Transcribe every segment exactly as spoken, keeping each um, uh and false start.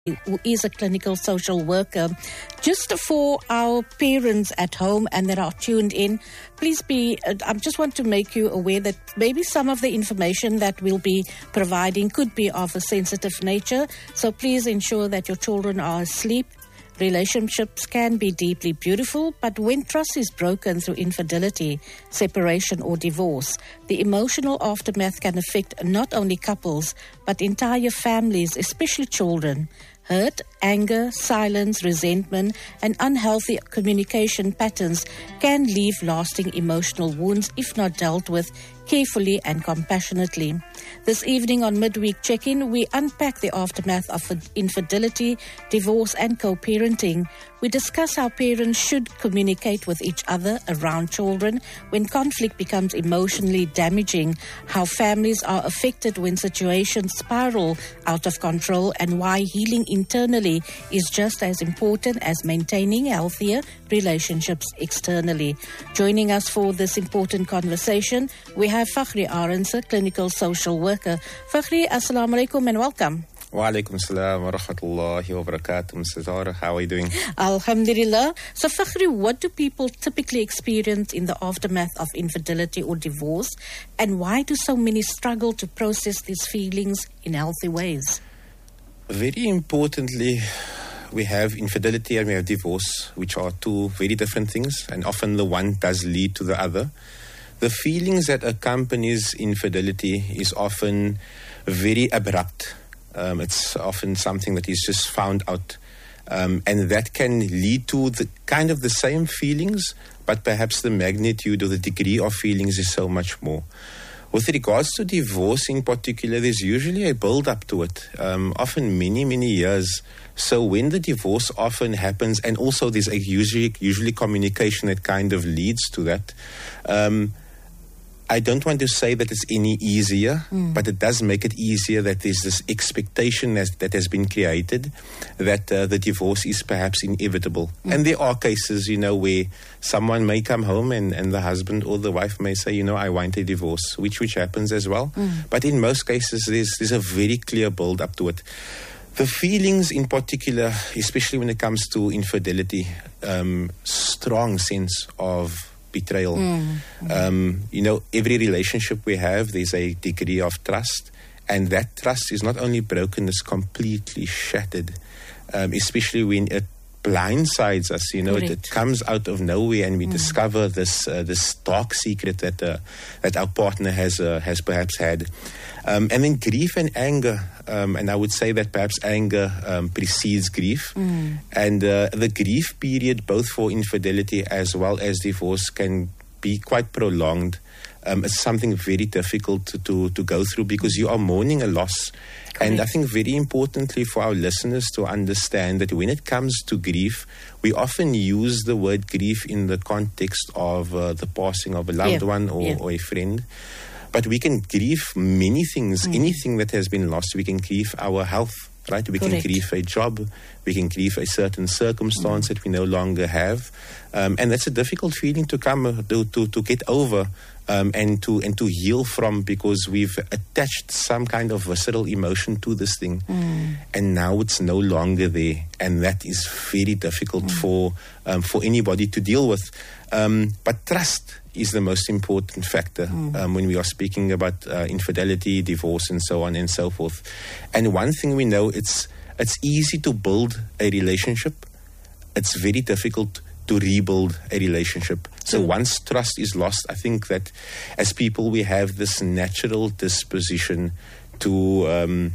who is a clinical social worker. Just for our parents at home and that are tuned in, please be, uh, I just want to make you aware that maybe some of the information that we'll be providing could be of a sensitive nature. So please ensure that your children are asleep. Relationships can be deeply beautiful, but when trust is broken through infidelity, separation or divorce, the emotional aftermath can affect not only couples, but entire families, especially children. Hurt, anger, silence, resentment, and unhealthy communication patterns can leave lasting emotional wounds if not dealt with carefully and compassionately. This evening on Midweek Check-In, we unpack the aftermath of infidelity, divorce, and co-parenting. We discuss how parents should communicate with each other around children when conflict becomes emotionally damaging, how families are affected when situations spiral out of control, and why healing internally is just as important as maintaining healthier relationships externally. Joining us for this important conversation, we have Fakhri Arends, a clinical social worker. Fakhri, assalamu alaikum and welcome. Wa alaikum salam wa rahmatullahi wa barakatuh. Missus Zahra, how are you doing? Alhamdulillah. So Fakhri, what do people typically experience in the aftermath of infidelity or divorce, and why do so many struggle to process these feelings in healthy ways? Very importantly, we have infidelity and we have divorce, which are two very different things, and often the one does lead to the other. The feelings that accompanies infidelity is often very abrupt. Um, it's often something that is just found out. Um, and that can lead to the kind of the same feelings, but perhaps the magnitude or the degree of feelings is so much more. With regards to divorce in particular, there's usually a build-up to it, um, often many, many years. So when the divorce often happens, and also there's a usually, usually communication that kind of leads to that, um, I don't want to say that it's any easier, mm. but it does make it easier that there's this expectation that, that has been created that uh, the divorce is perhaps inevitable. Mm. And there are cases, you know, where someone may come home and, and the husband or the wife may say, you know, I want a divorce, which which happens as well. Mm. But in most cases, there's, there's a very clear build up to it. The feelings in particular, especially when it comes to infidelity, um, strong sense of betrayal. Mm, mm. Um, you know, every relationship we have, there's a degree of trust, and that trust is not only broken, it's completely shattered, um, especially when it blindsides us, you know, it, it comes out of nowhere and we mm. discover this uh, this dark secret that uh, that our partner has uh, has perhaps had. Um, and then grief and anger, um, and I would say that perhaps anger um, precedes grief. Mm. And uh, the grief period, both for infidelity as well as divorce, can be quite prolonged. Um, it's something very difficult to, to, to go through because you are mourning a loss. Correct. And I think very importantly for our listeners to understand that when it comes to grief, we often use the word grief in the context of uh, the passing of a loved yeah. one or, yeah. or a friend. But we can grieve many things, mm. anything that has been lost. We can grieve our health, right? We Correct. Can grieve a job. We can grieve a certain circumstance mm. that we no longer have. Um, and that's a difficult feeling to come, to, to, to get over um, and to and to heal from, because we've attached some kind of visceral emotion to this thing. Mm. And now it's no longer there. And that is very difficult mm. for, um, for anybody to deal with. Um, but trust is the most important factor mm. um, when we are speaking about uh, infidelity, divorce, and so on and so forth. And one thing we know, it's it's easy to build a relationship. It's very difficult to rebuild a relationship. So mm. once trust is lost, I think that as people we have this natural disposition to um,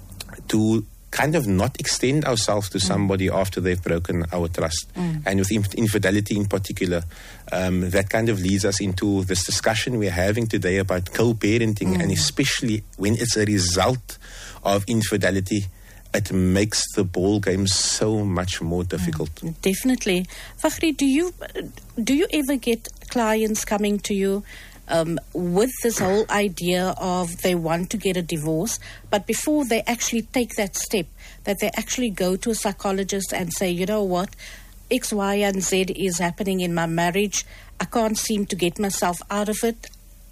to kind of not extend ourselves to somebody mm. after they've broken our trust. Mm. And with inf- infidelity in particular, um, that kind of leads us into this discussion we're having today about co-parenting, mm. and especially when it's a result of infidelity, it makes the ball game so much more difficult. Mm. Definitely. Fakhri, do you, do you ever get clients coming to you Um, with this whole idea of they want to get a divorce, but before they actually take that step, that they actually go to a psychologist and say, you know what, X, Y, and Z is happening in my marriage. I can't seem to get myself out of it.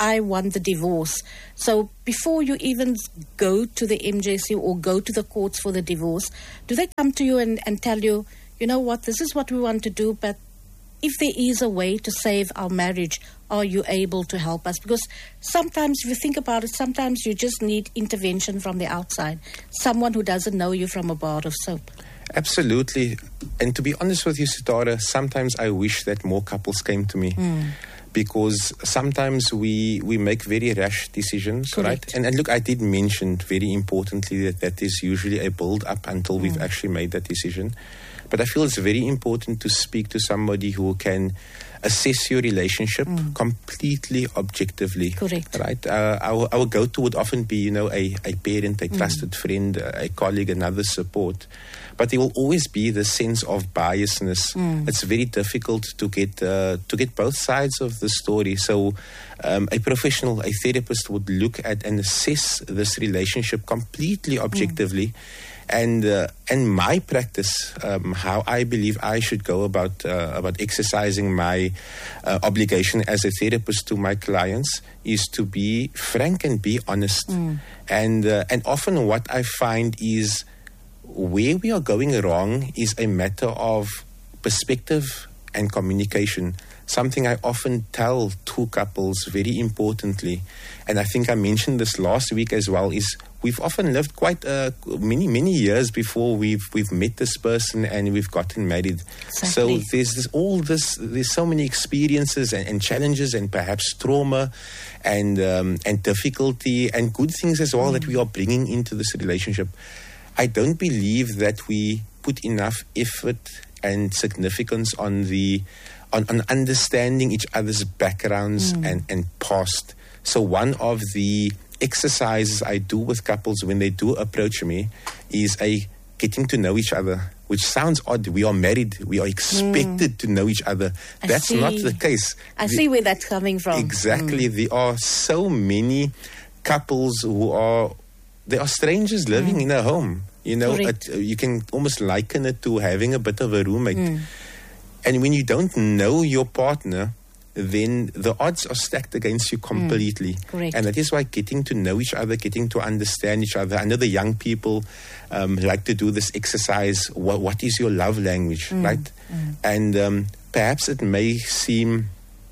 I want the divorce. So before you even go to the M J C or go to the courts for the divorce, do they come to you and, and tell you, you know what, this is what we want to do, but if there is a way to save our marriage, are you able to help us? Because sometimes, if you think about it, sometimes you just need intervention from the outside, someone who doesn't know you from a bar of soap. Absolutely. And to be honest with you, Sitara, sometimes I wish that more couples came to me. Mm. Because sometimes we, we make very rash decisions, Correct. right? And, and look, I did mention very importantly that that is usually a build-up until mm. we've actually made that decision. But I feel it's very important to speak to somebody who can assess your relationship mm. completely objectively. Correct. Right? Uh, our, our go-to would often be, you know, a, a parent, a trusted mm. friend, a colleague, another support. But there will always be the sense of biasness. Mm. It's very difficult to get uh, to get both sides of the story. So um, a professional, a therapist would look at and assess this relationship completely objectively. Mm. And uh, and my practice, um, how I believe I should go about uh, about exercising my uh, obligation as a therapist to my clients is to be frank and be honest. Mm. And uh, and often what I find is where we are going wrong is a matter of perspective and communication. Something I often tell to couples very importantly, and I think I mentioned this last week as well, is we've often lived quite uh, many, many years before we've we've met this person and we've gotten married. Exactly. So there's this, all this, there's so many experiences and, and challenges and perhaps trauma and um, and difficulty and good things as well mm. that we are bringing into this relationship. I don't believe that we put enough effort and significance on the on, on understanding each other's backgrounds mm. and, and past. So one of the exercises I do with couples when they do approach me is a getting to know each other, which sounds odd. We are married. We are expected mm. to know each other. I That's see. not the case. I the, see where that's coming from. Exactly. Mm. There are so many couples who are, they are strangers living mm. in a home. You know, it, you can almost liken it to having a bit of a roommate. Mm. And when you don't know your partner, then the odds are stacked against you completely. Mm. Correct. And that is why getting to know each other, getting to understand each other. I know the young people um, like to do this exercise. What, what is your love language, mm. right? Mm. And um, perhaps it may seem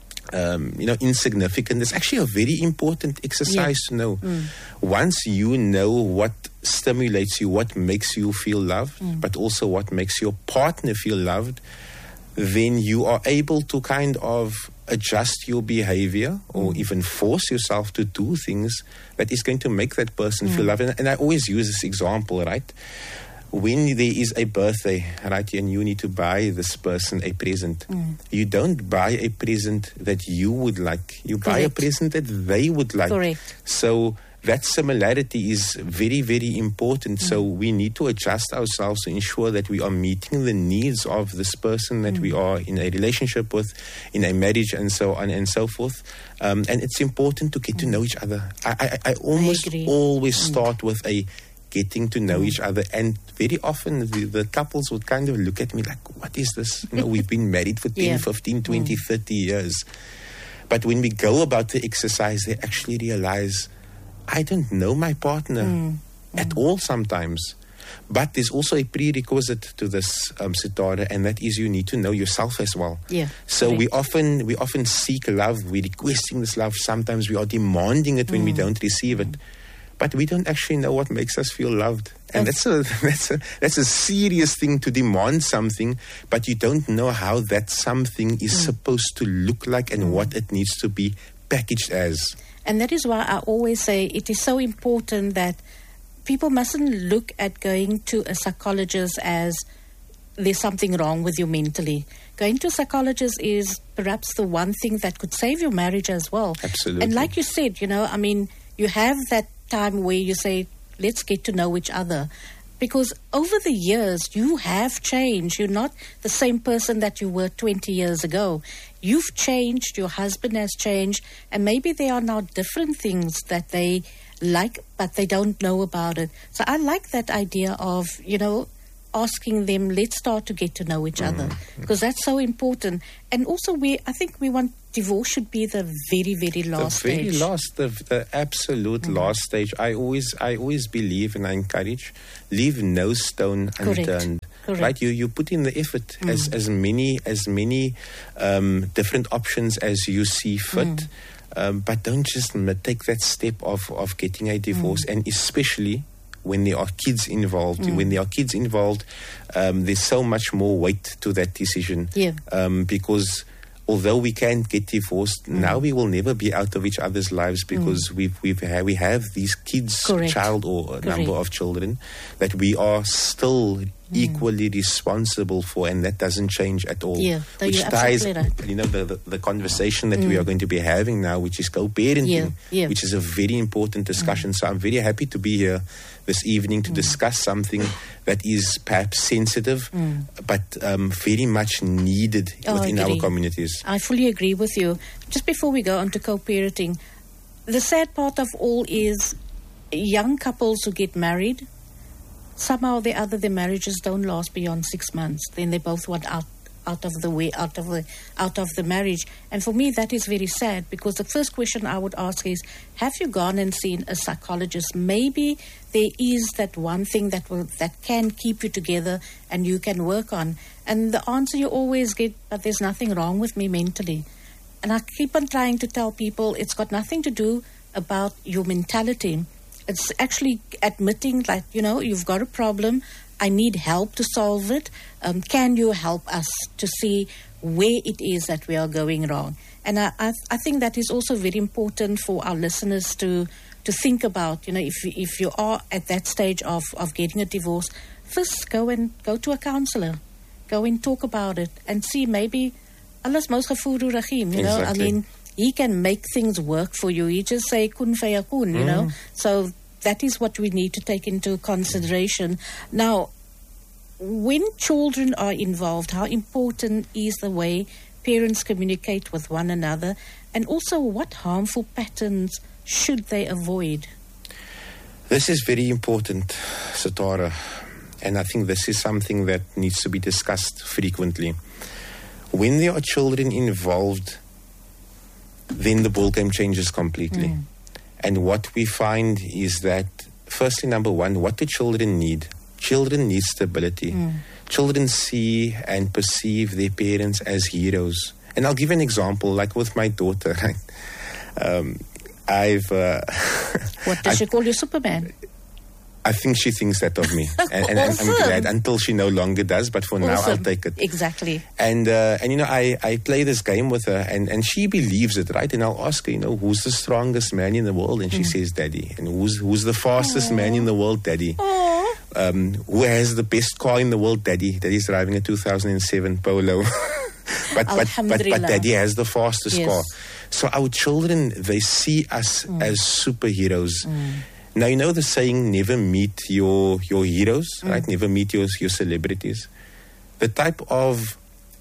Um, you know, insignificant. It's actually a very important exercise yeah. to know. Mm. Once you know what stimulates you, what makes you feel loved, mm. but also what makes your partner feel loved, then you are able to kind of adjust your behavior or mm. even force yourself to do things that is going to make that person mm. feel loved. And, and I always use this example, right? When there is a birthday, right, and you need to buy this person a present, mm. you don't buy a present that you would like. You Correct. Buy a present that they would like. Correct. So that similarity is very, very important. Mm. So we need to adjust ourselves to ensure that we are meeting the needs of this person that mm. we are in a relationship with, in a marriage, and so on and so forth. Um, and it's important to get mm. to know each other. I, I, I almost I always mm. start with a getting to know mm. each other, and very often the, the couples would kind of look at me like, what is this? You know, we've been married for ten, yeah. fifteen, twenty, mm. thirty years. But when we go about the exercise, they actually realize, I don't know my partner mm. at mm. all sometimes. But there's also a prerequisite to this, um, Sitara, and that is you need to know yourself as well. Yeah, so correct. we often we often seek love, we're requesting this love. Sometimes we are demanding it when mm. we don't receive it. But we don't actually know what makes us feel loved. And that's a, that's a, that's a serious thing, to demand something, but you don't know how that something is mm. supposed to look like and mm. what it needs to be packaged as. And that is why I always say it is so important that people mustn't look at going to a psychologist as there's something wrong with you mentally. Going to a psychologist is perhaps the one thing that could save your marriage as well. Absolutely. And like you said, you know, I mean, you have that time where you say, let's get to know each other. Because over the years, you have changed. You're not the same person that you were twenty years ago. You've changed, your husband has changed, and maybe there are now different things that they like, but they don't know about it. So I like that idea of, you know, asking them, let's start to get to know each other, because that's so important. And also, we I think we want divorce should be the very, very last the very stage. last, the, the absolute mm. last stage. I always, I always believe and I encourage, leave no stone Correct. unturned. Correct. Right, you you put in the effort mm. as as many as many um, different options as you see fit. Mm. Um, but don't just take that step of, of getting a divorce, mm. and especially when there are kids involved. Mm. When there are kids involved, um, there's so much more weight to that decision. Yeah. Um, because although we can get divorced, mm. now we will never be out of each other's lives because mm. we've, we've ha- we have these kids, Correct. child or a Correct. number of children that we are still mm. equally responsible for, and that doesn't change at all. Yeah, which you're ties, absolutely right. you know, the, the, the conversation that Mm. we are going to be having now, which is co-parenting, Yeah, yeah. which is a very important discussion. Mm. So I'm very happy to be here this evening to mm. discuss something that is perhaps sensitive, mm. but um, very much needed Oh, within I our agree. communities. I fully agree with you. Just before we go on to co-parenting, the sad part of all is young couples who get married, somehow or the other their marriages don't last beyond six months. Then they both want out out of the way, out of the out of the marriage. And for me that is very sad, because the first question I would ask is, have you gone and seen a psychologist? Maybe there is that one thing that will that can keep you together and you can work on. And the answer you always get, but there's nothing wrong with me mentally. And I keep on trying to tell people it's got nothing to do about your mentality. It's actually admitting that, you know, you've got a problem. I need help to solve it. Um, can you help us to see where it is that we are going wrong? And I, I, I think that is also very important for our listeners to to think about. You know, if if you are at that stage of, of getting a divorce, first go and go to a counselor, go and talk about it, and see maybe alles mos gevoer regime. You know, Exactly. I mean, he can make things work for you. He just say kun fayakun, you know. So that is what we need to take into consideration. Now, when children are involved, how important is the way parents communicate with one another, and also what harmful patterns should they avoid? This is very important, Satara, and I think this is something that needs to be discussed frequently. When there are children involved, then the ballgame changes completely. Mm. And what we find is that, firstly, number one, what do children need? Children need stability. Mm. Children see and perceive their parents as heroes. And I'll give an example, like with my daughter. Right? Um, I've... Uh, what does I, she call you, Superman? I think she thinks that of me. And, and Awesome. I'm glad, until she no longer does, but for Awesome. now I'll take it. Exactly. And, uh, and you know, I, I play this game with her, and, and she believes it, right? And I'll ask her, you know, who's the strongest man in the world? And she mm. says, Daddy. And who's who's the fastest Aww. man in the world? Daddy. Um, who has the best car in the world? Daddy. Daddy's driving a two thousand seven Polo. but, but, but, but Daddy has the fastest yes. car. So our children, they see us mm. as superheroes. Mm. Now, you know the saying, never meet your your heroes, mm. right? Never meet your, your celebrities. The type of,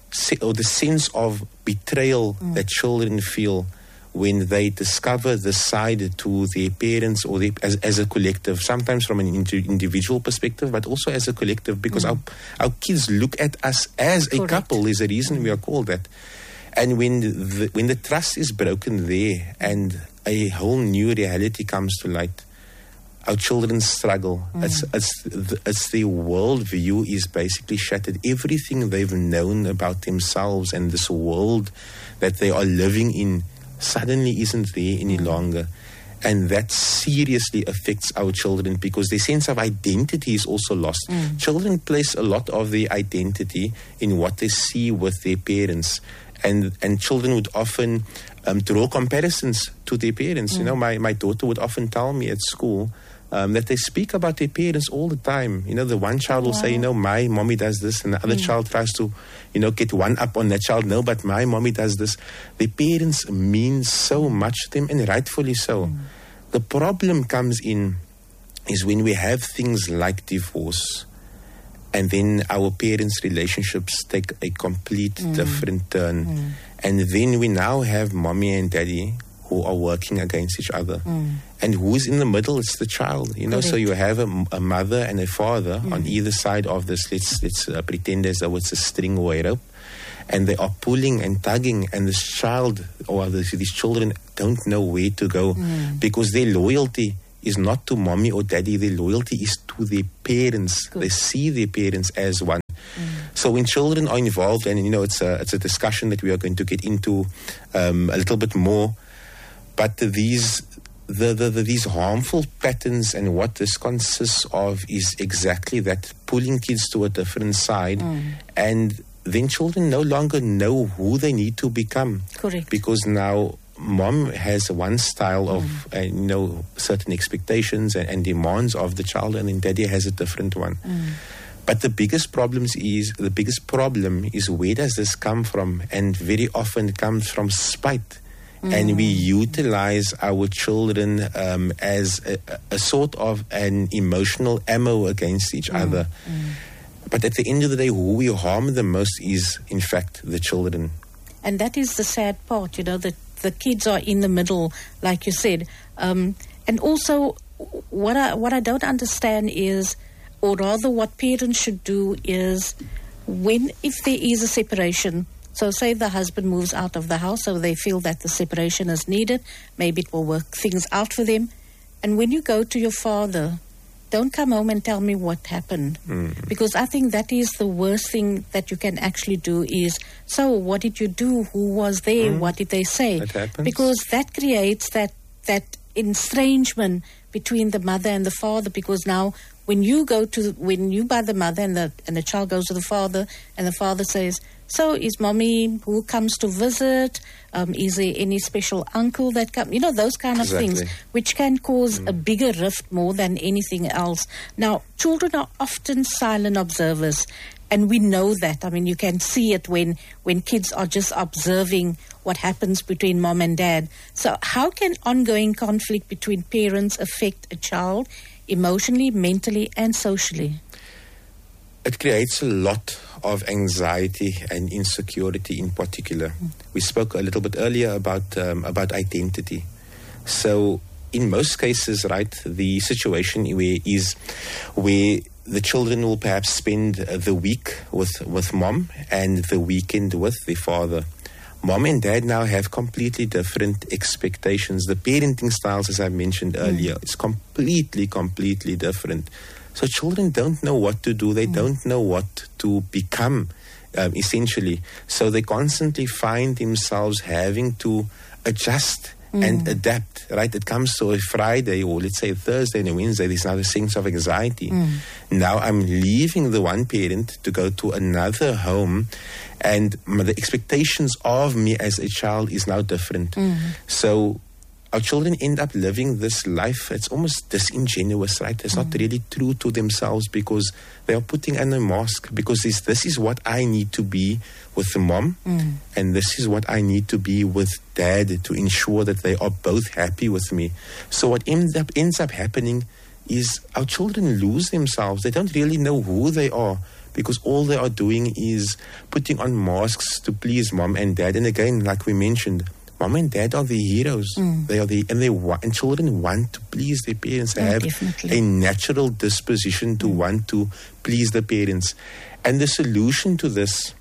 or the sense of betrayal mm. that children feel when they discover the side to their parents or their, as, as a collective, sometimes from an individual perspective, but also as a collective, because mm. our, our kids look at us as Correct. a couple. There's a reason mm. we are called that. And when the, when the trust is broken there and a whole new reality comes to light, our children struggle. Mm. It's, it's, it's their worldview is basically shattered. Everything they've known about themselves and this world that they are living in suddenly isn't there any mm. longer. And that seriously affects our children because their sense of identity is also lost. Mm. Children place a lot of their identity in what they see with their parents. And, and children would often um, draw comparisons to their parents. Mm. You know, my, my daughter would often tell me at school Um, that they speak about their parents all the time. You know, the one child will wow. say, you know, my mommy does this, and the other mm. child tries to, you know, get one up on that child. No, but my mommy does this. Their parents mean so much to them, and rightfully so. Mm. The problem comes in is when we have things like divorce, and then our parents' relationships take a complete mm. different turn. Mm. And then we now have mommy and daddy who are working against each other. Mm. And who's in the middle? It's the child, you know. Correct. So you have a, a mother and a father mm. on either side of this. Let's let's uh, pretend as though it's a string or a rope, and they are pulling and tugging, and this child or this, these children don't know where to go mm. because their loyalty is not to mommy or daddy. Their loyalty is to their parents. Good. They see their parents as one. Mm. So when children are involved, and you know, it's a it's a discussion that we are going to get into um, a little bit more. But these the, the, the these harmful patterns, and what this consists of is exactly that: pulling kids to a different side, mm. and then children no longer know who they need to become. Correct. Because now mom has one style of mm. uh, you know, certain expectations and, and demands of the child, and then daddy has a different one. Mm. But the biggest problems is the biggest problem is where does this come from? And very often it comes from spite. Mm. And we utilize our children um, as a, a sort of an emotional ammo against each mm. other. Mm. But at the end of the day, who we harm the most is, in fact, the children. And that is the sad part, you know, that the kids are in the middle, like you said. Um, and also, what I, what I don't understand is, or rather what parents should do is, when, if there is a separation, so say the husband moves out of the house, so they feel that the separation is needed, maybe it will work things out for them. And when you go to your father, don't come home and tell me what happened. Mm. Because I think that is the worst thing that you can actually do is, so what did you do? Who was there? Mm. What did they say? That happens. Because that creates that, that estrangement between the mother and the father, because now when you go to, when you buy the mother and the, and the child goes to the father, and the father says, so is mommy who comes to visit? Um, is there any special uncle that comes? You know, those kind of exactly. things, which can cause mm. a bigger rift more than anything else. Now, children are often silent observers, and we know that. I mean, you can see it when, when kids are just observing what happens between mom and dad. So how can ongoing conflict between parents affect a child emotionally, mentally, and socially? It creates a lot of anxiety and insecurity in particular. Mm. We spoke a little bit earlier about um, about identity. So in most cases, right, the situation where is where the children will perhaps spend the week with, with mom and the weekend with their father. Mom and dad now have completely different expectations. The parenting styles, as I mentioned earlier, mm. it's completely, completely different. So children don't know what to do. They mm. don't know what to become, um, essentially. So they constantly find themselves having to adjust mm. and adapt, right? It comes to a Friday or let's say a Thursday and a Wednesday. There's now a sense of anxiety. Mm. Now I'm leaving the one parent to go to another home, and the expectations of me as a child is now different. Mm. So our children end up living this life. It's almost disingenuous, right? It's mm. not really true to themselves because they are putting on a mask, because this, this is what I need to be with the mom mm. and this is what I need to be with dad to ensure that they are both happy with me. So what ends up, ends up happening is our children lose themselves. They don't really know who they are, because all they are doing is putting on masks to please mom and dad. And again, like we mentioned, mom and dad are the heroes. Mm. They are the, and they want, and children want to please their parents. They oh, have definitely. a natural disposition to mm. want to please the parents. And the solution to this,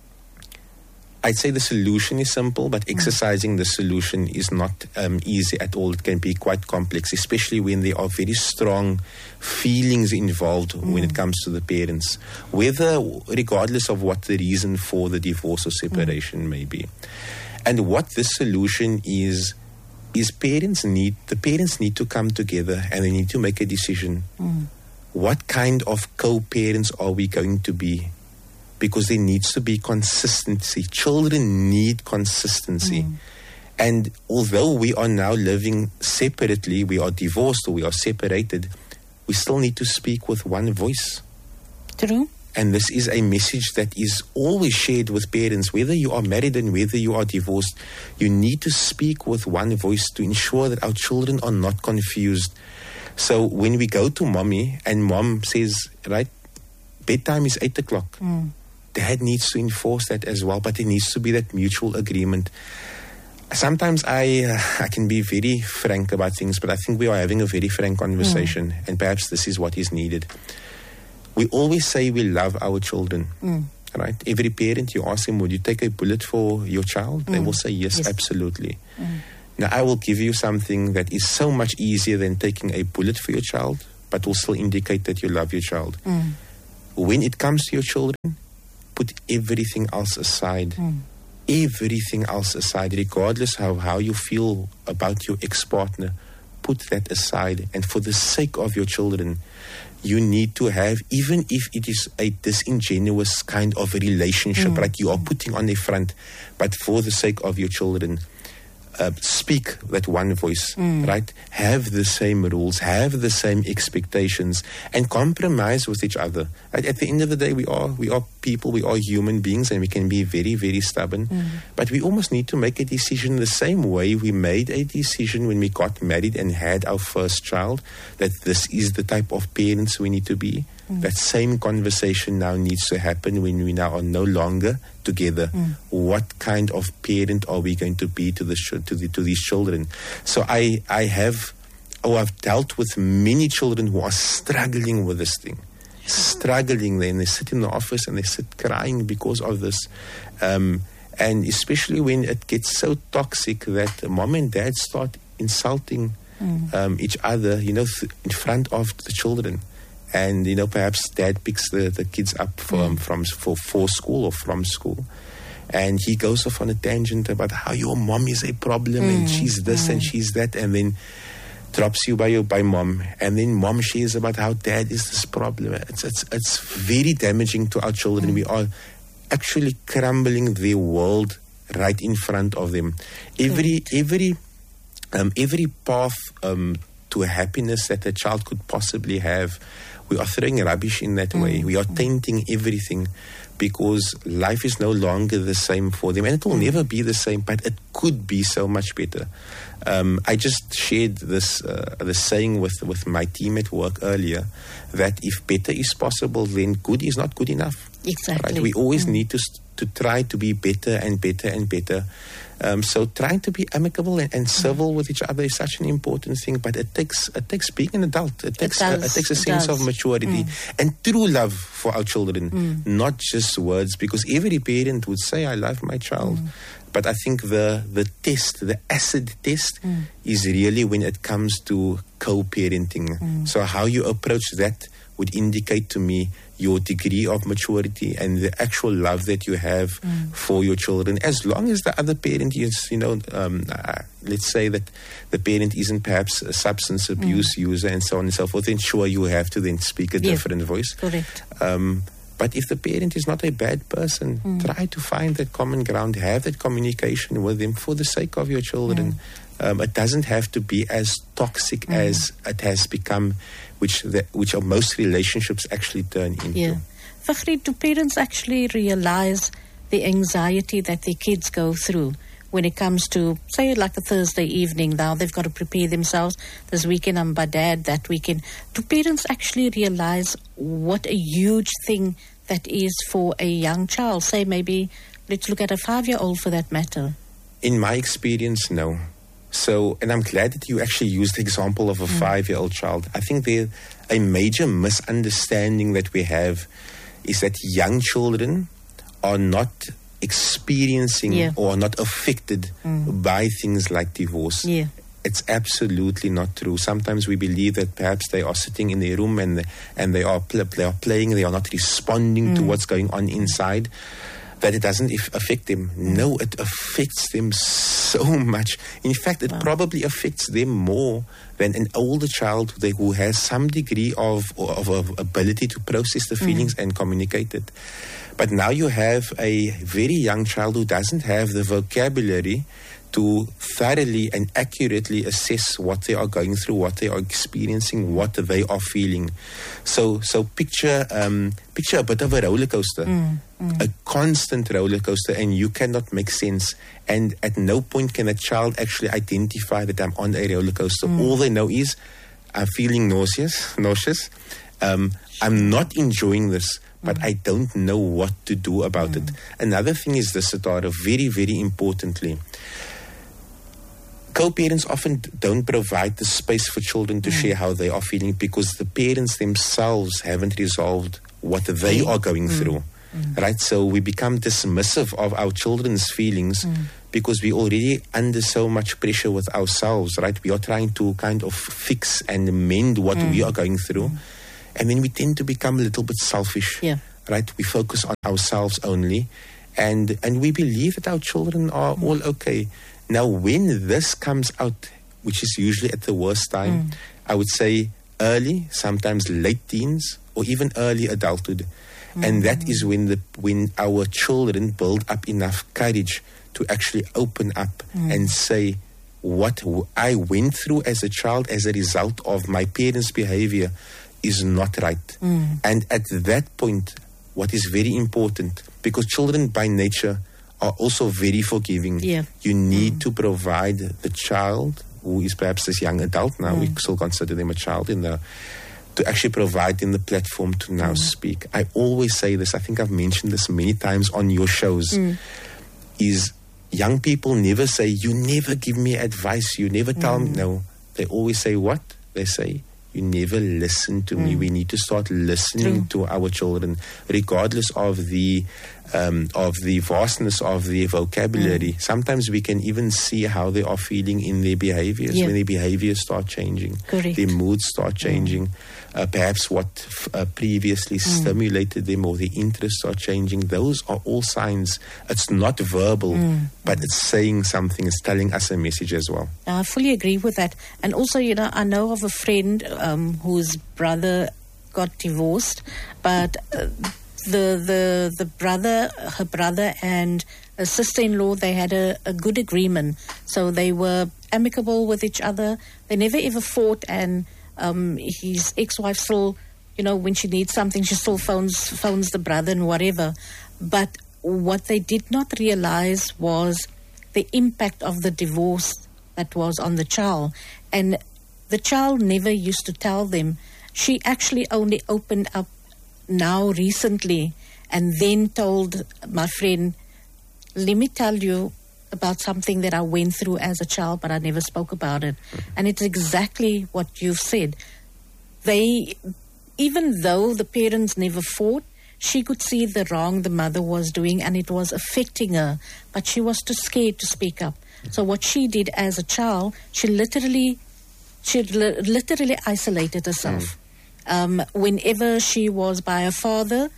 I'd say the solution is simple, but exercising the solution is not um, easy at all. It can be quite complex, especially when there are very strong feelings involved mm. when it comes to the parents, whether, regardless of what the reason for the divorce or separation mm. may be. And what this solution is, is parents need, the parents need to come together and they need to make a decision. Mm. What kind of co-parents are we going to be? Because there needs to be consistency. Children need consistency. Mm. And although we are now living separately, we are divorced or we are separated, we still need to speak with one voice. True. And this is a message that is always shared with parents, whether you are married and whether you are divorced. You need to speak with one voice to ensure that our children are not confused. So when we go to mommy and mom says, right, bedtime is eight o'clock. Mm. Dad needs to enforce that as well, but there needs to be that mutual agreement. sometimes I uh, I can be very frank about things, but I think we are having a very frank conversation, mm. and perhaps this is what is needed. We always say we love our children, mm. right? Every parent, you ask them, would you take a bullet for your child? Mm. They will say yes, yes. absolutely. Mm. Now, I will give you something that is so much easier than taking a bullet for your child, but will still indicate that you love your child. Mm. When it comes to your children, put everything else aside. Mm. Everything else aside, regardless of how you feel about your ex-partner, put that aside. And for the sake of your children, you need to have, even if it is a disingenuous kind of a relationship, mm. right, you are putting on the front, but for the sake of your children, Uh, speak that one voice, mm. right? Have the same rules, have the same expectations, and compromise with each other. At, at the end of the day, we are we are people, we are human beings, and we can be very, very stubborn. Mm. But we almost need to make a decision the same way we made a decision when we got married and had our first child, that this is the type of parents we need to be. Mm. That same conversation now needs to happen when we now are no longer together. Mm. What kind of parent are we going to be to the to the to these children? So I I have oh I've dealt with many children who are struggling with this thing, struggling. Then they sit in the office and they sit crying because of this, um, and especially when it gets so toxic that mom and dad start insulting mm. um, each other, you know, th- in front of the children. And, you know, perhaps dad picks the, the kids up from, mm. from for, for school or from school. And he goes off on a tangent about how your mom is a problem mm. and she's this mm. and she's that. And then drops you by your by mom. And then mom shares about how dad is this problem. It's, it's, it's very damaging to our children. Mm. We are actually crumbling their world right in front of them. Every, mm. every, um, every path um, to happiness that a child could possibly have, we are throwing rubbish in that mm. way. We are tainting everything because life is no longer the same for them. And it will mm. never be the same, but it could be so much better. Um, I just shared this uh, the saying with, with my team at work earlier, that if better is possible, then good is not good enough. Exactly. Right? We always mm. need to to try to be better and better and better. Um, so trying to be amicable and, and civil mm. with each other is such an important thing, but it takes it takes being an adult. It takes it, uh, it takes a it sense does. of maturity mm. and true love for our children, mm. not just words. Because every parent would say, "I love my child," mm. but I think the the test, the acid test, mm. is really when it comes to co-parenting. Mm. So how you approach that would indicate to me your degree of maturity and the actual love that you have mm. for your children. As long as the other parent is, you know, um, uh, let's say that the parent isn't perhaps a substance abuse mm. user and so on and so forth, then sure, you have to then speak a yeah. different voice. Correct. Um, but if the parent is not a bad person, mm. try to find that common ground, have that communication with them for the sake of your children. Mm. Um, it doesn't have to be as toxic mm. as it has become, which the, which are most relationships actually turn into. Yeah. Fakhri, do parents actually realize the anxiety that their kids go through when it comes to, say, like a Thursday evening? Now they've got to prepare themselves. This weekend I'm by dad, that weekend. Do parents actually realize what a huge thing that is for a young child? Say maybe, let's look at a five-year-old for that matter. In my experience, no. So, and I'm glad that you actually used the example of a mm. five-year-old child. I think there a major misunderstanding that we have is that young children are not experiencing yeah. or are not affected mm. by things like divorce. Yeah. It's absolutely not true. Sometimes we believe that perhaps they are sitting in their room and and they are pl- they are playing, they are not responding mm. to what's going on inside, that it doesn't if affect them. No, it affects them so much. In fact, it wow. probably affects them more than an older child who has some degree of, of, of ability to process the feelings mm. and communicate it. But now you have a very young child who doesn't have the vocabulary to thoroughly and accurately assess what they are going through, what they are experiencing, what they are feeling. So, so picture, um, picture a bit of a roller coaster, mm, mm. a constant roller coaster, and you cannot make sense. And at no point can a child actually identify that I'm on a roller coaster. Mm. All they know is I'm feeling nauseous, nauseous. Um, I'm not enjoying this, but mm. I don't know what to do about mm. it. Another thing is this, Satara, very, very importantly. co-parents often don't provide the space for children to mm. share how they are feeling because the parents themselves haven't resolved what they are going mm. through. Mm. Right? So we become dismissive of our children's feelings mm. because we're already under so much pressure with ourselves, right? We are trying to kind of fix and mend what mm. we are going through. Mm. And then we tend to become a little bit selfish, yeah. right? We focus on ourselves only. And and we believe that our children are mm. all okay. Now, when this comes out, which is usually at the worst time, mm. I would say early, sometimes late teens, or even early adulthood. Mm. And that is when the when our children build up enough courage to actually open up mm. and say, what w- I went through as a child as a result of my parents' behavior is not right. Mm. And at that point, what is very important, because children by nature are also very forgiving. Yeah. You need mm. to provide the child, who is perhaps this young adult now, mm. we still consider them a child, in the, to actually provide them the platform to now mm. speak. I always say this, I think I've mentioned this many times on your shows, mm. is young people never say, you never give me advice, you never tell mm. me. No, they always say what? They say, you never listen to mm. me. We need to start listening True. to our children, regardless of the um, of the vastness of their vocabulary. Mm. Sometimes we can even see how they are feeling in their behaviors, yeah. when their behaviors start changing, Correct. their moods start changing, mm. uh, perhaps what f- uh, previously mm. stimulated them or their interests are changing. Those are all signs. It's not verbal, mm. but it's saying something. It's telling us a message as well. I fully agree with that. And also, you know, I know of a friend um, whose brother got divorced, but uh, the the the brother, her brother and her sister-in-law, they had a, a good agreement. So they were amicable with each other. They never ever fought, and um, his ex-wife still, you know, when she needs something, she still phones phones the brother and whatever. But what they did not realize was the impact of the divorce that was on the child. And the child never used to tell them. She actually only opened up now recently and then told my friend, let me tell you about something that I went through as a child, but I never spoke about it. And it's exactly what you've said. They, even though the parents never fought, she could see the wrong the mother was doing and it was affecting her, but she was too scared to speak up. So what she did as a child, she literally, she li- literally isolated herself. Mm. Um, whenever she was by her father,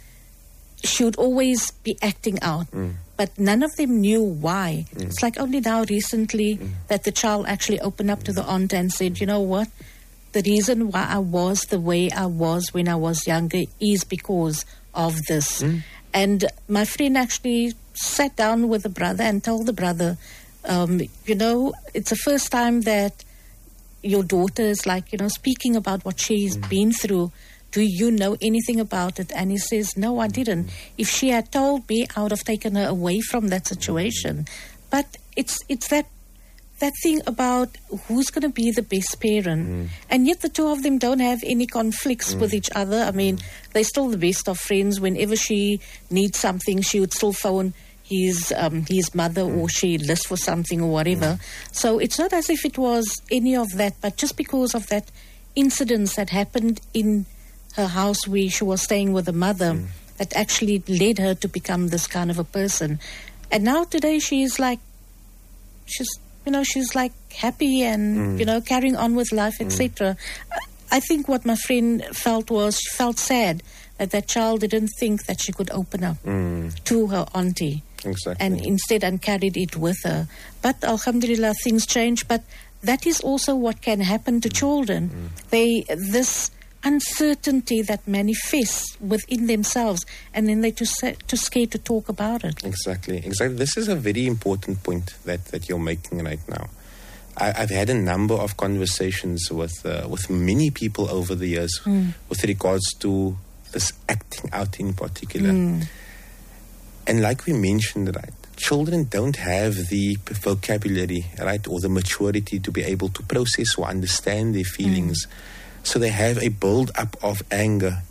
she would always be acting out. Mm. But none of them knew why. Mm. It's like only now recently mm. that the child actually opened up to the aunt and said, you know what? The reason why I was the way I was when I was younger is because of this. Mm. And my friend actually sat down with the brother and told the brother, um, you know, it's the first time that your daughter is like, you know, speaking about what she's mm. been through. Do you know anything about it? And he says, no, I didn't. Mm. If she had told me, I would have taken her away from that situation. But it's it's that that thing about who's going to be the best parent. Mm. And yet the two of them don't have any conflicts mm. with each other. I mean, they're still the best of friends. Whenever she needs something, she would still phone his um, his mother mm. or she lists for something or whatever. Mm. So it's not as if it was any of that, but just because of that incident that happened in her house where she was staying with her mother mm. that actually led her to become this kind of a person. And now today she's like, she's, you know, she's like happy and, mm. you know, carrying on with life, et cetera. Mm. I think what my friend felt was, she felt sad that that child didn't think that she could open up mm. to her auntie. Exactly. And instead and carried it with her. But alhamdulillah, things change. But that is also what can happen to mm. children. Mm. They, this uncertainty that manifests within themselves, and then they're too, too scared to talk about it. Exactly, exactly. This is a very important point that, that you're making right now. I, I've had a number of conversations with uh, with many people over the years mm. with regards to this acting out in particular. Mm. And like we mentioned, right, children don't have the vocabulary, right, or the maturity to be able to process or understand their feelings. Mm. So they have a build-up of anger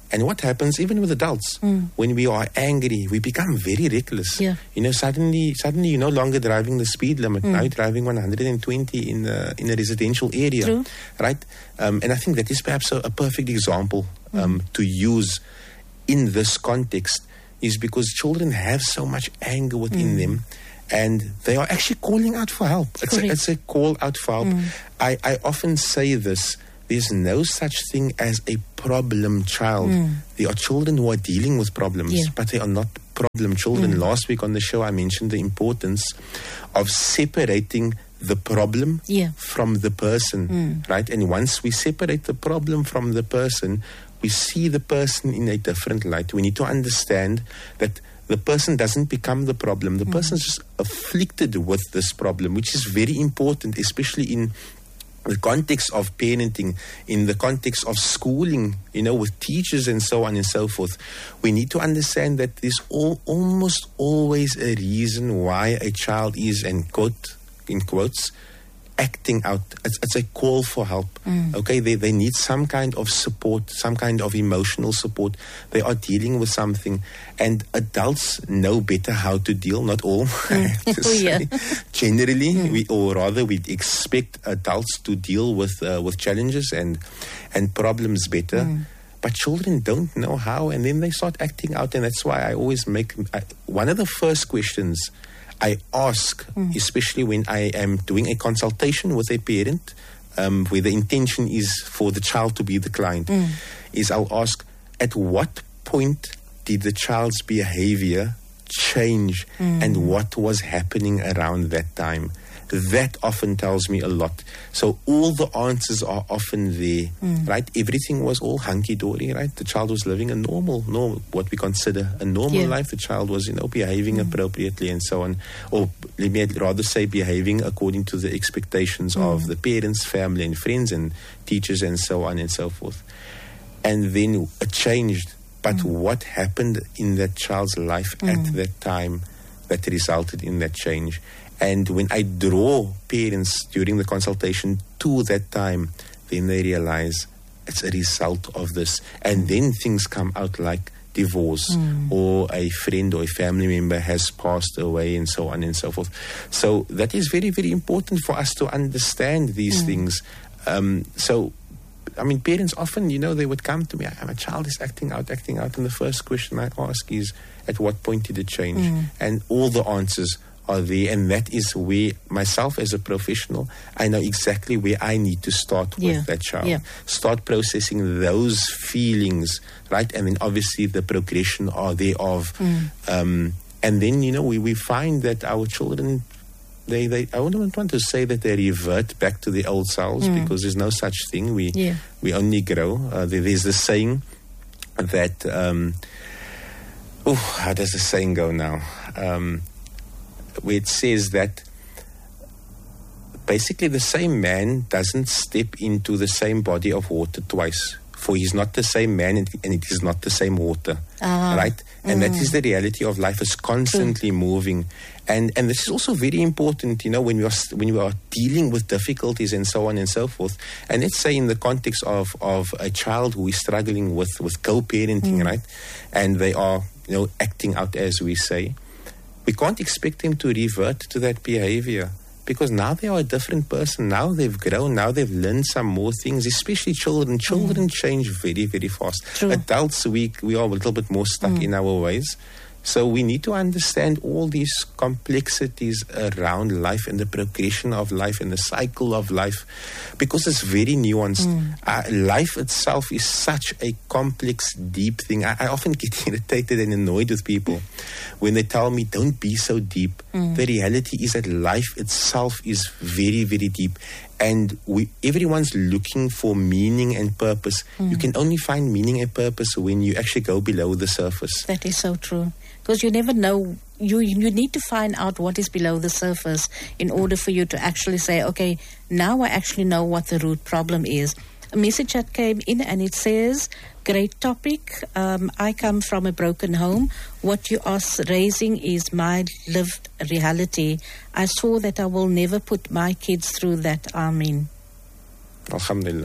And what happens even with adults, Mm. when we are angry, we become very reckless. Yeah. You know, suddenly, suddenly you're no longer driving the speed limit. Mm. Now you're driving one hundred twenty in the, in a residential area, True. right? Um, and I think that is perhaps a, a perfect example um, to use in this context, is because children have so much anger within them, and they are actually calling out for help. It's a, Correct. it's a call out for help. I, I often say this. There's no such thing as a problem child. There are children who are dealing with problems, Yeah. but they are not problem children. Last week on the show, I mentioned the importance of separating the problem Yeah. from the person, right? And once we separate the problem from the person, we see the person in a different light. We need to understand that the person doesn't become the problem. The person's just afflicted with this problem, which is very important, especially in the context of parenting, in the context of schooling, you know, with teachers and so on and so forth. We need to understand that there's all, almost always a reason why a child is, and quote, in quotes, acting out. It's, it's a call for help. Okay, they, they need some kind of support, some kind of emotional support. They are dealing with something, and adults know better how to deal. Not all, I have to Oh, yeah. say. Generally, we, or rather, we expect adults to deal with uh, with challenges and and problems better. But children don't know how, and then they start acting out, and that's why I always make I, one of the first questions I ask, especially when I am doing a consultation with a parent, um, where the intention is for the child to be the client, is I'll ask, at what point did the child's behavior change and what was happening around that time? That often tells me a lot. So all the answers are often there, right? Everything was all hunky-dory, right? The child was living a normal, normal, what we consider a normal Yeah. life. The child was, you know, behaving appropriately and so on. Or let me rather say behaving according to the expectations of the parents, family and friends and teachers and so on and so forth. And then it changed. But what happened in that child's life at that time that resulted in that change? And when I draw parents during the consultation to that time, then they realize it's a result of this. And then things come out like divorce, or a friend or a family member has passed away, and so on and so forth. So that is very, very important for us to understand these things. Um, so, I mean, parents often, you know, they would come to me, my child is acting out, acting out. And the first question I ask is, at what point did it change? And all the answers are there, and that is where myself as a professional, I know exactly where I need to start Yeah. with that child. Yeah. Start processing those feelings, right? And then obviously the progression are thereof. Um, and then, you know, we, we find that our children, they, they I wouldn't want to say that they revert back to the old selves, because there's no such thing. We, Yeah. we only grow. Uh, there, there's this saying that, um, oh, how does the saying go now? Um, where it says that basically the same man doesn't step into the same body of water twice, for he's not the same man and, and it is not the same water, Ah. right? And that is the reality of life, is constantly moving. And and this is also very important, you know, when we are when we are dealing with difficulties and so on and so forth. And let's say in the context of, of a child who is struggling with, with co-parenting, right? And they are, you know, acting out, as we say. We can't expect them to revert to that behavior, because now they are a different person. Now they've grown. Now they've learned some more things, especially children. Children change very, very fast. True. Adults, we, we are a little bit more stuck in our ways. So we need to understand all these complexities around life and the progression of life and the cycle of life, because it's very nuanced. Uh, life itself is such a complex, deep thing. I, I often get irritated and annoyed with people when they tell me, don't be so deep. The reality is that life itself is very, very deep. And we, everyone's looking for meaning and purpose. You can only find meaning and purpose when you actually go below the surface. That is so true. Because you never know, you you need to find out what is below the surface in order for you to actually say, okay, now I actually know what the root problem is. A message that came in and it says, great topic. Um, I come from a broken home. What you are raising is my lived reality. I saw that I will never put my kids through that. Amen. Alhamdulillah.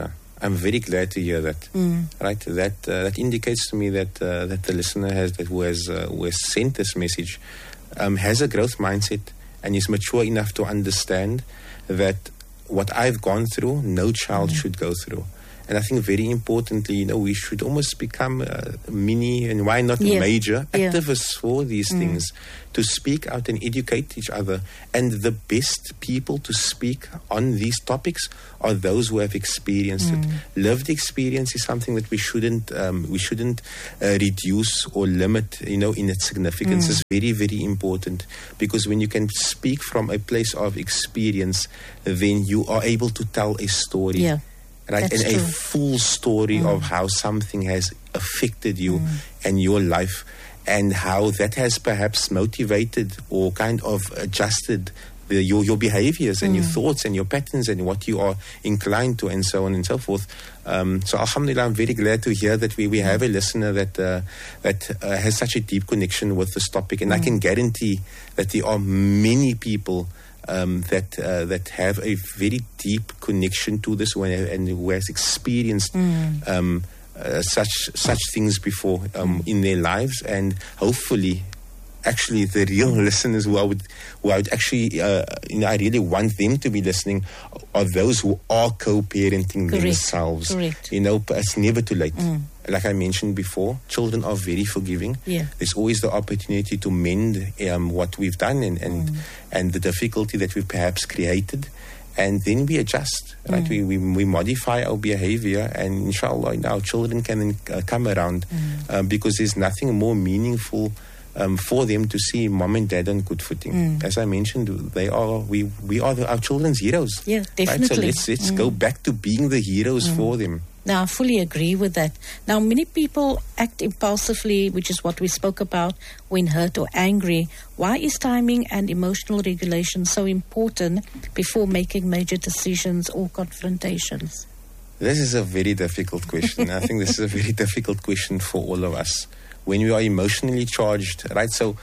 I'm very glad to hear that. Mm. Right, that uh, that indicates to me that uh, that the listener has that who has uh, who has sent this message um, has a growth mindset and is mature enough to understand that what I've gone through, no child mm. should go through. And I think very importantly, you know, we should almost become uh, mini and why not yeah. major yeah. activists for these mm. things, to speak out and educate each other. And the best people to speak on these topics are those who have experienced mm. it. Lived experience is something that we shouldn't um, we shouldn't uh, reduce or limit, you know, in its significance. Mm. It's very, very important, because when you can speak from a place of experience, then you are able to tell a story. Yeah. Right, That's and true. a full story Mm. of how something has affected you Mm. and your life, and how that has perhaps motivated or kind of adjusted the, your your behaviors and Mm. your thoughts and your patterns and what you are inclined to, and so on and so forth. Um, so, alhamdulillah, I'm very glad to hear that we, we have a listener that uh, that uh, has such a deep connection with this topic, and Mm. I can guarantee that there are many people Um, that uh, that have a very deep connection to this one, and who has experienced Mm. um, uh, such such things before um, in their lives, and hopefully, actually, the real listeners who I would who I would actually uh, you know I really want them to be listening are those who are co-parenting Correct. themselves. Correct. You know, but it's never too late. Mm. Like I mentioned before, children are very forgiving. Yeah. There's always the opportunity to mend um, what we've done and and, Mm. and the difficulty that we've perhaps created, and then we adjust. Right, Mm. we, we we modify our behavior, and inshallah, our children can then uh, come around Mm. um, because there's nothing more meaningful um, for them to see mom and dad on good footing. Mm. As I mentioned, they are we we are the, our children's heroes. Yeah, Right, so definitely. let's let's Mm. go back to being the heroes for them. Now, I fully agree with that. Now, many people act impulsively, which is what we spoke about, when hurt or angry. Why is timing and emotional regulation so important before making major decisions or confrontations? This is a very difficult question. I think this is a very difficult question for all of us. When we are emotionally charged, right? So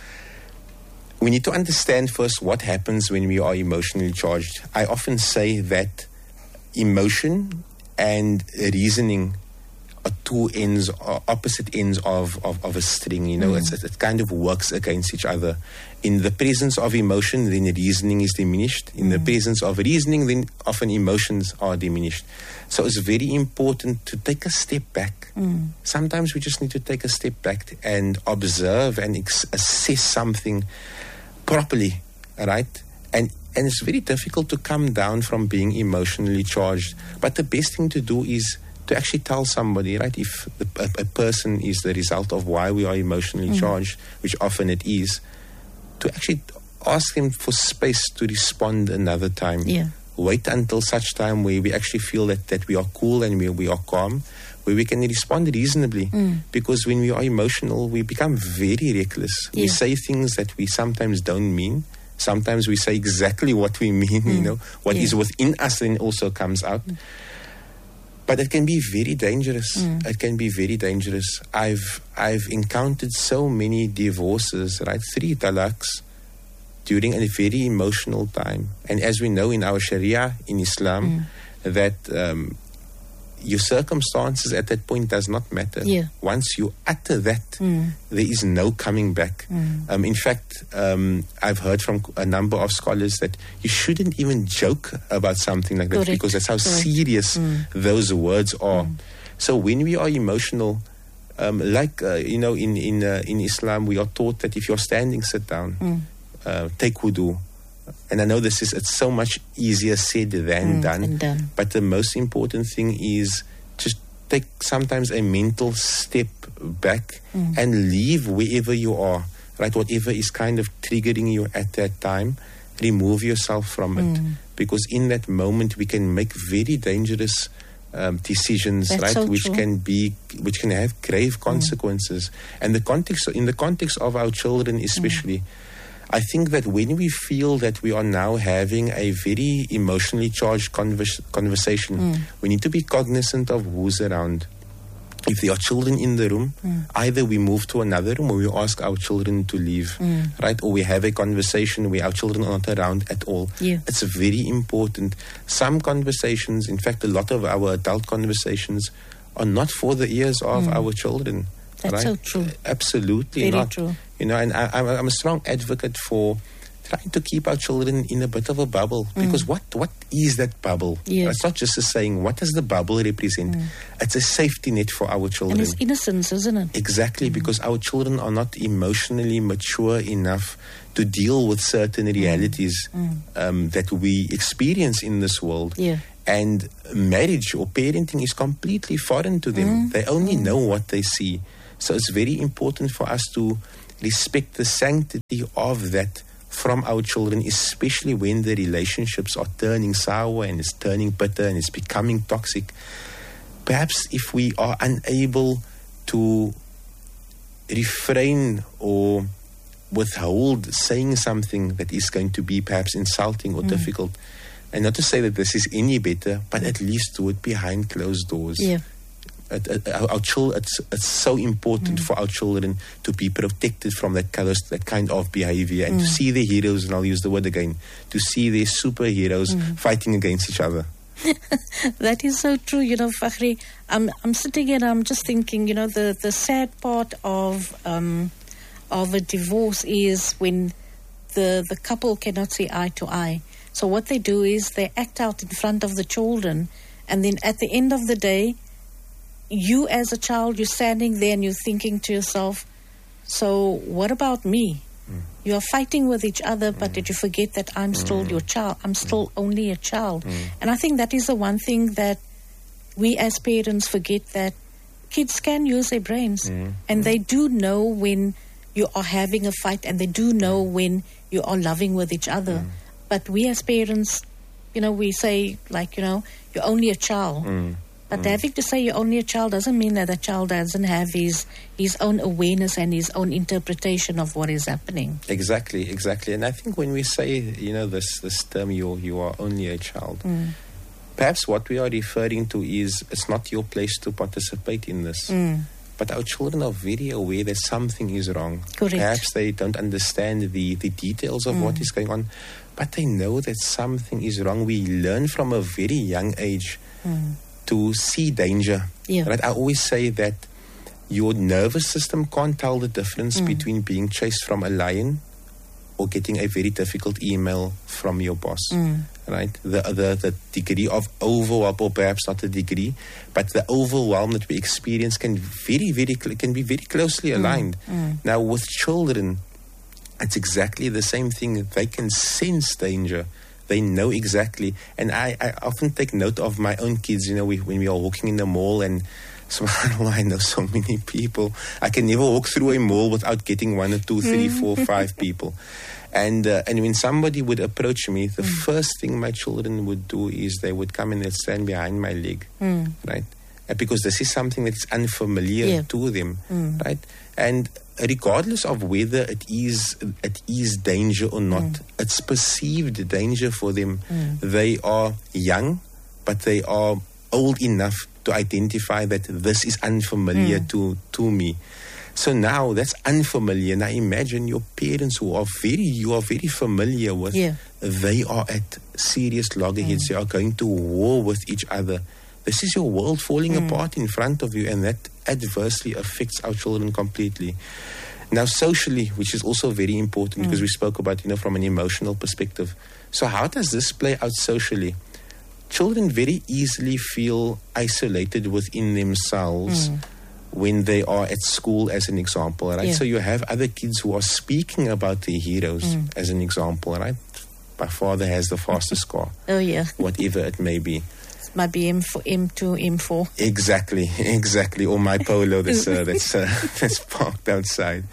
we need to understand first what happens when we are emotionally charged. I often say that emotion and reasoning are two ends, are opposite ends of, of, of a string. You know, Mm. it's, it kind of works against each other. In the presence of emotion, then reasoning is diminished. In the presence of reasoning, then often emotions are diminished. So it's very important to take a step back. Mm. Sometimes we just need to take a step back and observe and ex- assess something properly, right? And and it's very difficult to come down from being emotionally charged. But the best thing to do is to actually tell somebody, right? If the, a, a person is the result of why we are emotionally Mm. charged, which often it is, to actually ask them for space to respond another time. Yeah. Wait until such time where we actually feel that, that we are cool and we, we are calm, where we can respond reasonably. Mm. Because when we are emotional, we become very reckless. We Yeah. say things that we sometimes don't mean. Sometimes we say exactly what we mean, you Mm. know. What Yeah. is within us then also comes out. Mm. But it can be very dangerous. Mm. It can be very dangerous. I've I've encountered so many divorces, right? Three talaqs during a very emotional time. And as we know in our Sharia, in Islam, Mm. that um, your circumstances at that point does not matter. Yeah. Once you utter that, Mm. there is no coming back. Mm. Um, in fact, um, I've heard from a number of scholars that you shouldn't even joke about something like that, Correct. because that's how Correct. serious Mm. those words are. So when we are emotional, um, like uh, you know, in in uh, in Islam, we are taught that if you're standing, sit down, Mm. uh, take wudu. And I know this is it's so much easier said than Mm, done. than done. But the most important thing is just take sometimes a mental step back Mm. and leave wherever you are, right? Whatever is kind of triggering you at that time, remove yourself from it. Mm. Because in that moment, we can make very dangerous um, decisions, That's right? so which true. can be, which can have grave consequences. And the context, in the context of our children especially, I think that when we feel that we are now having a very emotionally charged convers- conversation, Mm. we need to be cognizant of who's around. if there are children in the room, Mm. either we move to another room or we ask our children to leave, Mm. right? Or we have a conversation where our children are not around at all. Yeah. It's very important. Some conversations, in fact, a lot of our adult conversations are not for the ears of Mm. our children. That's right? so true. Absolutely Very not. true. You know, and I, I'm I'm a strong advocate for trying to keep our children in a bit of a bubble. Because what, what is that bubble? Yes. It's not just a saying. What does the bubble represent? It's a safety net for our children. And it's innocence, isn't it? Exactly, because our children are not emotionally mature enough to deal with certain realities um, that we experience in this world. Yeah. And marriage or parenting is completely foreign to them. They only know what they see. So it's very important for us to respect the sanctity of that from our children, especially when the relationships are turning sour and it's turning bitter and it's becoming toxic. Perhaps if we are unable to refrain or withhold saying something that is going to be perhaps insulting or difficult, and not to say that this is any better, but at least do it behind closed doors. Yeah. It, it, our, our chil- it's, it's so important for our children to be protected from that, colors, that kind of behavior and to see their heroes, and I'll use the word again, to see their superheroes fighting against each other. That is so true. You know, Fakhri, I'm I'm sitting here and I'm just thinking, you know, the, the sad part of um, of a divorce is when the the couple cannot see eye to eye. So what they do is they act out in front of the children, and then at the end of the day, you as a child, you're standing there and you're thinking to yourself, so what about me? Mm. You are fighting with each other, but mm. did you forget that I'm mm. still your child? I'm still mm. only a child. Mm. And I think that is the one thing that we as parents forget, that kids can use their brains. Mm. And mm. they do know when you are having a fight, and they do know when you are loving with each other. Mm. But we as parents, you know, we say, like, you know, you're only a child. Mm. But mm. having to say you're only a child doesn't mean that the child doesn't have his his own awareness and his own interpretation of what is happening. Exactly, exactly. And I think when we say, you know, this this term, you you are only a child, mm. perhaps what we are referring to is it's not your place to participate in this. Mm. But our children are very aware that something is wrong. Correct. Perhaps they don't understand the, the details of mm. what is going on, but they know that something is wrong. We learn from a very young age mm. to see danger. Yeah. Right? I always say that your nervous system can't tell the difference mm. between being chased from a lion or getting a very difficult email from your boss. Mm. Right? The, the the degree of overwhelm, or perhaps not the degree, but the overwhelm that we experience can very, very can be very closely aligned. Mm. Mm. Now, with children, it's exactly the same thing. They can sense danger. They know exactly. And I, I often take note of my own kids, you know, we, when we are walking in the mall, and subhanAllah, I know so many people. I can never walk through a mall without getting one or two, three, four, five people. And uh, and when somebody would approach me, the mm. first thing my children would do is they would come and they'd stand behind my leg, mm. right? Uh, because this is something that's unfamiliar yeah. to them, mm. right? And regardless of whether it is it is danger or not, mm. it's perceived danger for them. Mm. They are young, but they are old enough to identify that this is unfamiliar mm. to, to me. So now that's unfamiliar. Now imagine your parents who are very, you are very familiar with, yeah. they are at serious loggerheads. Mm. They are going to war with each other. This is your world falling mm. apart in front of you, and that adversely affects our children completely. Now socially, which is also very important mm. because we spoke about, you know, from an emotional perspective. So how does this play out socially? Children very easily feel isolated within themselves mm. when they are at school, as an example, right? Yeah. So you have other kids who are speaking about their heroes, mm. as an example, right? My father has the fastest car. Oh, yeah. Whatever it may be. It might be M four, M two, M four. Exactly, exactly. Or my Polo that's, uh, that's, uh, that's parked outside.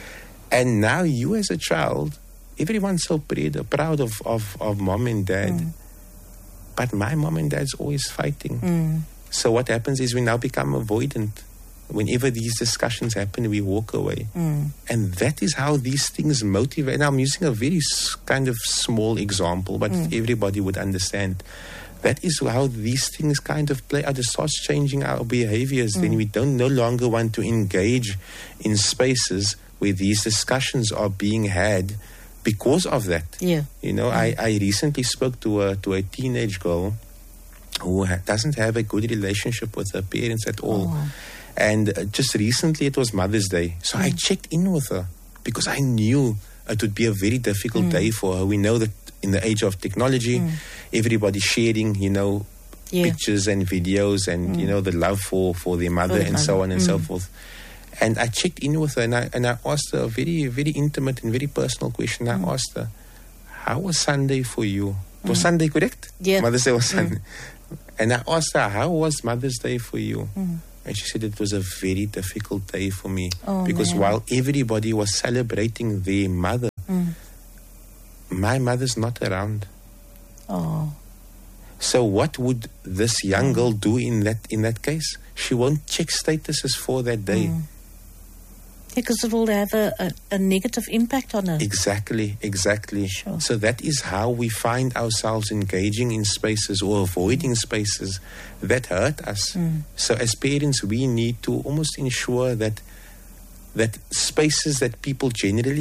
And now you as a child, everyone's so proud, proud of, of, of mom and dad. Mm. But my mom and dad's always fighting. Mm. So what happens is we now become avoidant. Whenever these discussions happen, we walk away. Mm. And that is how these things motivate. Now, I'm using a very s- kind of small example, but mm. everybody would understand. that is how these things kind of play out. It starts changing our behaviors. Mm. Then we don't no longer want to engage in spaces where these discussions are being had because of that. Yeah. You know, Mm. I, I recently spoke to a, to a teenage girl who ha- doesn't have a good relationship with her parents at all. Oh. And uh, just recently it was Mother's Day. So I checked in with her because I knew it would be a very difficult Mm. day for her. We know that in the age of technology, Mm. everybody's sharing, you know, Yeah. pictures and videos and, you know, the love for, for their mother For the and so mother. on and so Mm. forth. And I checked in with her and I, and I asked her a very, very intimate and very personal question. I asked her, how was Sunday for you? It was Sunday, correct? Yeah. Mother's Day was Sunday. And I asked her, how was Mother's Day for you? Mm. And she said it was a very difficult day for me. Oh, because man. while everybody was celebrating their mother, Mm. my mother's not around. Oh. So what would this young girl do in that in that case? She won't check statuses for that day. Mm. Because it will have a, a, a negative impact on her. Exactly, exactly. Sure. So that is how we find ourselves engaging in spaces or avoiding spaces that hurt us. Mm. So as parents, we need to almost ensure that that spaces that people generally